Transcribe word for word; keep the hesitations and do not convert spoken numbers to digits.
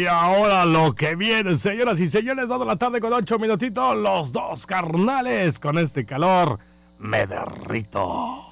Y ahora lo que viene, señoras y señores, dos de la tarde con ocho minutitos, los dos carnales, con este calor me derrito.